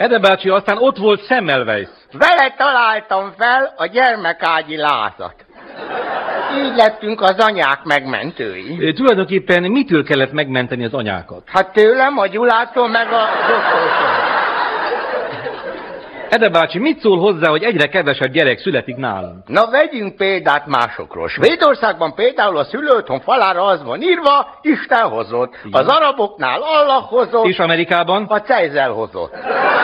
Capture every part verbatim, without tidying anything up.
Ede bácsi, aztán ott volt Semmelweis. Vele találtam fel a gyermekágyi lázat. Így lettünk az anyák megmentői. E, tulajdonképpen mitől kellett megmenteni az anyákat? Hát tőlem, a Gyulától, meg a doktortól. Ede bácsi, mit szól hozzá, hogy egyre kevesebb gyerek születik nálunk? Na, vegyünk példát másokról. Svédországban például a szülőotthon falára az van írva, Isten hozott. Igen. Az araboknál Allah hozott. És Amerikában? A Cejzel hozott.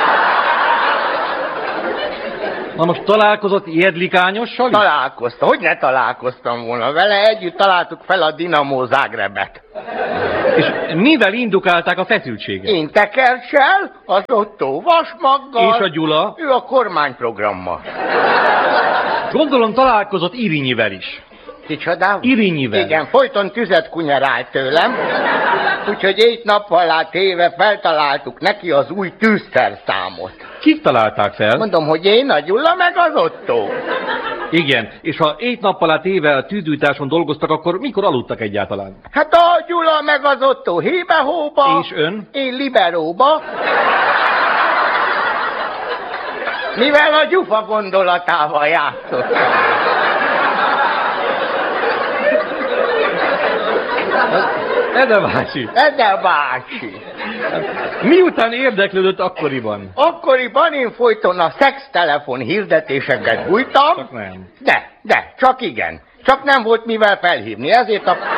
Na most találkozott Jedlikányossal? Találkozta. Hogy ne találkoztam volna vele? Együtt találtuk fel a Dinamo Zágrebet. És mivel indukálták a feszültséget? Én tekercsel, az Otto vasmaggal. És a Gyula? Ő a kormányprogrammal. Gondolom találkozott Irinyivel is. Kicsodával? Irinyivel. Igen, folyton tüzet kunyerált tőlem. Úgyhogy egy nappal át éve feltaláltuk neki az új tűzszerszámot. Kik találták fel? Mondom, hogy én, a Gyula, meg az Otto. Igen, és ha egy nappal át éve a tűzgyújtáson dolgoztak, akkor mikor aludtak egyáltalán? Hát a Gyula meg az Otto hébe-hóba. És ön? Én liberóba. Mivel a gyufa gondolatával játszottam. Ede bácsi. Ede bácsi. Miután érdeklődött akkoriban? Akkoriban én folyton a szextelefon hirdetéseket bújtam. Csak nem. De, de, csak igen. Csak nem volt mivel felhívni, ezért a...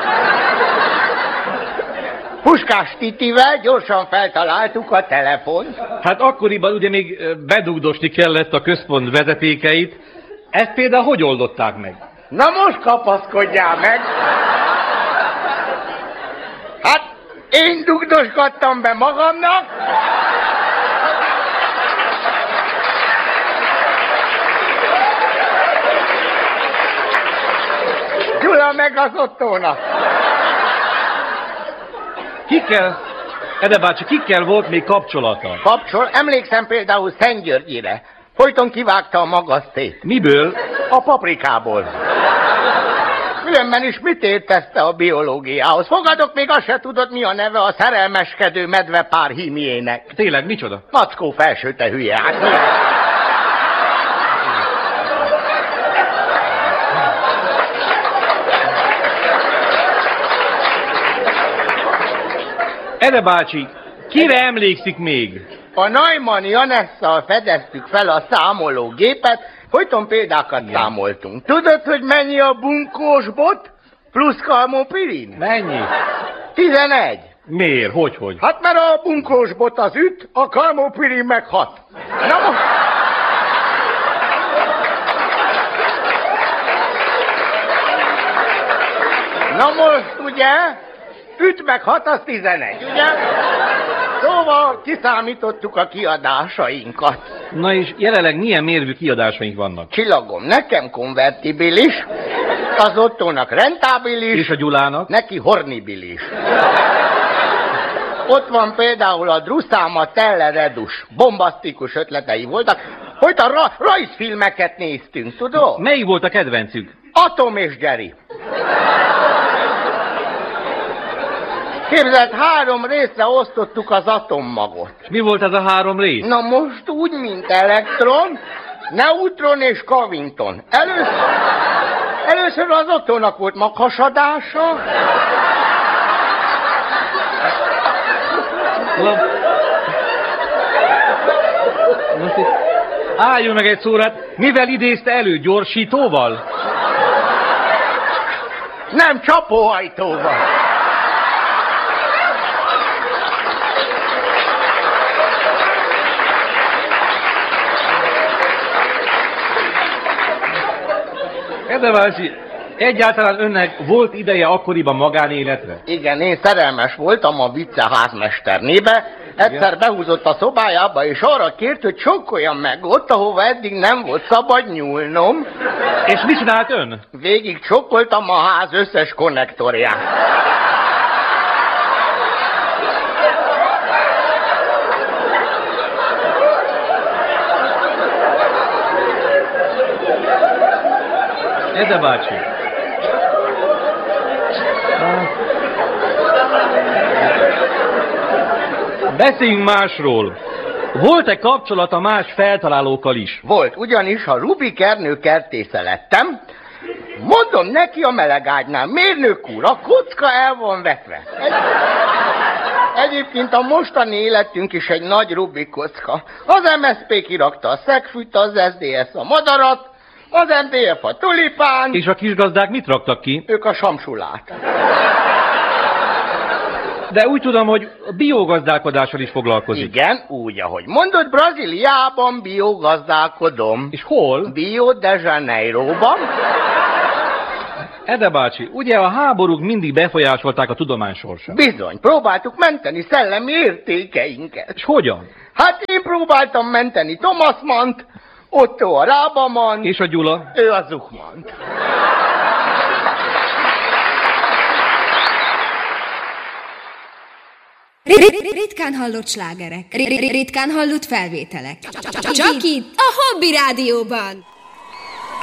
Puskás Titivel gyorsan feltaláltuk a telefont. Hát akkoriban ugye még bedugdosni kellett a központ vezetékeit. Ezt például hogy oldották meg? Na most kapaszkodjál meg! Hát, én dugdosgattam be magamnak. Gyula meg az Ottónak. Kikkel, Ede bácsi, kikkel volt még kapcsolata? Kapcsol, emlékszem például Szentgyörgyire. Folyton kivágta a magasztét. Miből? A paprikából. Különben is mit értezte a biológiához? Fogadok, még azt se tudod, mi a neve a szerelmeskedő medvepár hímjének. Tényleg, micsoda? Mackó felső, te hülye. Hát, Ede bácsi, kire emlékszik még? A Neumann Janesszal fedeztük fel a számológépet, folyton példákat igen. Számoltunk. Tudod, hogy mennyi a bunkós bot plusz kalmopirin? Mennyi? tizenegy. Miért? Hogy, hogy? Hát mert a bunkós bot az üt, a kalmopirin meg hat. Na most... Na most, ugye, üt meg hat, az tizenegy, ugye? Szóval kiszámítottuk a kiadásainkat. Na és jelenleg milyen mérvű kiadásaink vannak? Csillagom, nekem konvertibilis, az Ottónak rentábilis, és a Gyulának? Neki hornibilis. Ott van például a Druszáma Telle Redus. Bombasztikus ötletei voltak. Hogy a ra- rajzfilmeket néztünk, tudod? Melyik volt a kedvencük? Atom és Jerry. Képzeld, három részre osztottuk az atommagot. Mi volt ez a három rész? Na most úgy, mint elektron, neutron és Covington. Először, először az Ottónak volt maghasadása. Most itt álljon meg egy szórát, mivel idézte elő? Gyorsítóval? Nem, csapóhajtóval. Ede bácsi, egyáltalán önnek volt ideje akkoriban magánéletre? Igen, én szerelmes voltam a vicceházmesternébe. Egyszer behúzott a szobájába, és arra kért, hogy csókoljam meg ott, ahova eddig nem volt szabad nyúlnom. És mit csinált ön? Végig csókoltam a ház összes konnektorját. Ede bácsi. Beszéljünk másról. Volt-e kapcsolata más feltalálókkal is? Volt, ugyanis a Rubik Ernő kertésze lettem. Mondom neki a melegágynál, mérnök úr, a kocka el van vetve. Egy... Egyébként a mostani életünk is egy nagy Rubik kocka. Az em es zé pé kirakta a szegfűt, az es dé es a madarat, az em dé ef a tulipánt. És a kisgazdák mit raktak ki? Ők a samsulát. De úgy tudom, hogy biogazdálkodással is foglalkozik. Igen, úgy, ahogy mondod, Brazíliában biogazdálkodom. És hol? Bio de Janeiroban. Ede bácsi, ugye a háborúk mindig befolyásolták a tudomány sorsát. Bizony, próbáltuk menteni szellemi értékeinket. És hogyan? Hát én próbáltam menteni Thomas Mannt, Otto a Rábamant. És a Gyula? Ő a Zuchmant. Ritkán hallott slágerek, ritkán hallott felvételek. Csak itt, a Hobby Rádióban.